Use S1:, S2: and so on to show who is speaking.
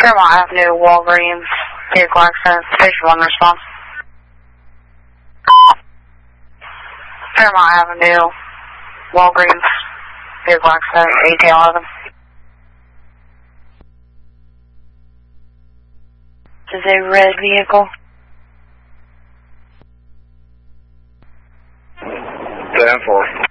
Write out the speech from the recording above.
S1: Fairmont Avenue, Walgreens, vehicle accident, station 1 response. Fairmont Avenue, Walgreens, vehicle accident, 1811. This is a red vehicle.
S2: 10-4.